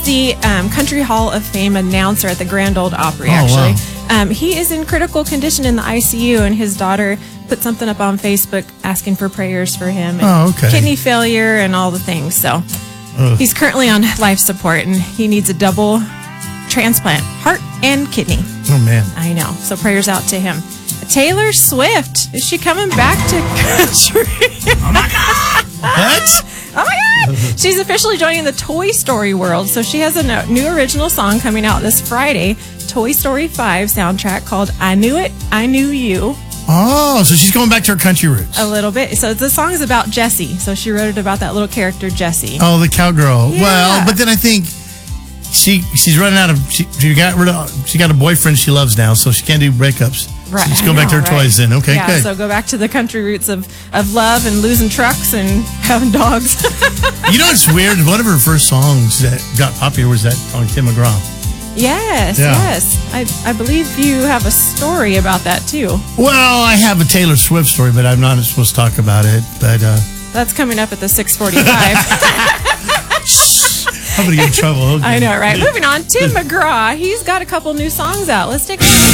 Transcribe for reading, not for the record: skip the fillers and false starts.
the Country Hall of Fame announcer at the Grand Ole Opry, actually. Wow. He is in critical condition in the ICU, and his daughter put something up on Facebook asking for prayers for him. And kidney failure and all the things. So he's currently on life support, and he needs a double transplant, heart and kidney. Oh, man. I know. So prayers out to him. Taylor Swift, is she coming back to country? Oh, my God. What? Oh my God! She's officially joining the Toy Story world. So she has a new original song coming out this Friday, Toy Story 5 soundtrack called I Knew It, I Knew You. Oh, so she's going back to her country roots. A little bit. So the song is about Jessie. So she wrote it about that little character, Jessie. Oh, the cowgirl. Yeah. Well, but then I think she's running out of, she got a boyfriend she loves now, so she can't do breakups. Right. So she's going back to her toys then. Okay, yeah, good. So go back to the country roots of love and losing trucks and having dogs. You know, it's weird. One of her first songs that got popular was that on Tim McGraw. Yes, Yeah. yes. I believe you have a story about that too. Well, I have a Taylor Swift story, but I'm not supposed to talk about it. But That's coming up at the 6:45. I'm going to get in trouble. Okay. I know, right? Moving on, Tim McGraw. He's got a couple new songs out. Let's take a